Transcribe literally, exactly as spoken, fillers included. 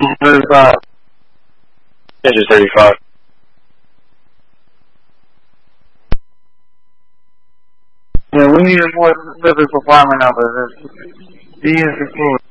thirty-five. Engine thirty-five. Yeah, we need a more specific performance numbers. D is sixteen.